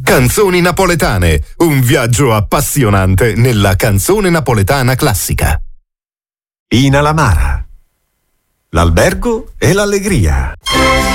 Canzoni napoletane, un viaggio appassionante nella canzone napoletana classica. Pina la Mara, l'albergo e l'allegria.